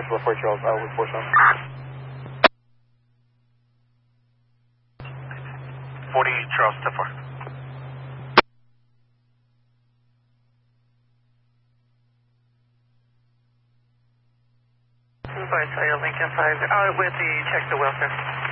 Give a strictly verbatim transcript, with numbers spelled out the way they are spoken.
Marshall for Charles, I was four seven. forty Charles, step four. Bye, Lincoln five, out with the check the welfare.